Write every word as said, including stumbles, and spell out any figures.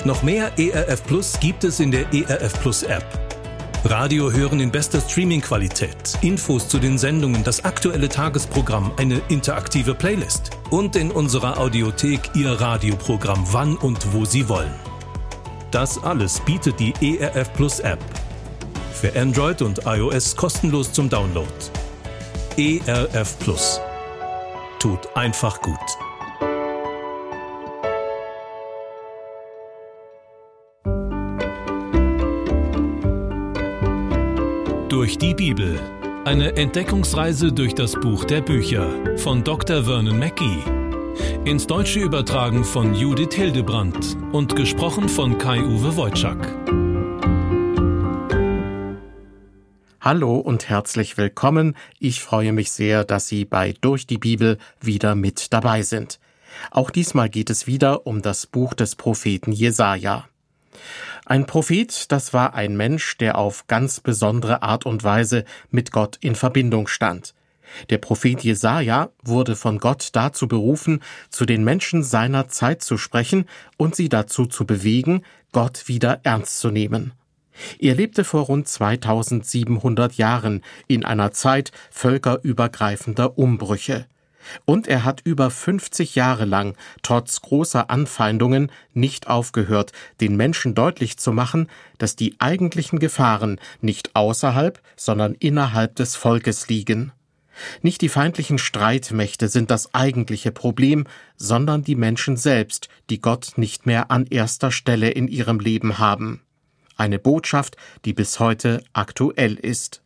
Noch mehr E R F Plus gibt es in der E R F Plus App. Radio hören in bester Streaming-Qualität, Infos zu den Sendungen, das aktuelle Tagesprogramm, eine interaktive Playlist und in unserer Audiothek Ihr Radioprogramm wann und wo Sie wollen. Das alles bietet die E R F Plus App. Für Android und iOS kostenlos zum Download. E R F Plus. Tut einfach gut. Durch die Bibel. Eine Entdeckungsreise durch das Buch der Bücher von Doktor Vernon Mackey. Ins Deutsche übertragen von Judith Hildebrandt und gesprochen von Kai-Uwe Wojczak. Hallo und herzlich willkommen. Ich freue mich sehr, dass Sie bei Durch die Bibel wieder mit dabei sind. Auch diesmal geht es wieder um das Buch des Propheten Jesaja. Ein Prophet, das war ein Mensch, der auf ganz besondere Art und Weise mit Gott in Verbindung stand. Der Prophet Jesaja wurde von Gott dazu berufen, zu den Menschen seiner Zeit zu sprechen und sie dazu zu bewegen, Gott wieder ernst zu nehmen. Er lebte vor rund zweitausendsiebenhundert Jahren in einer Zeit völkerübergreifender Umbrüche. Und er hat über fünfzig Jahre lang, trotz großer Anfeindungen, nicht aufgehört, den Menschen deutlich zu machen, dass die eigentlichen Gefahren nicht außerhalb, sondern innerhalb des Volkes liegen. Nicht die feindlichen Streitmächte sind das eigentliche Problem, sondern die Menschen selbst, die Gott nicht mehr an erster Stelle in ihrem Leben haben. Eine Botschaft, die bis heute aktuell ist.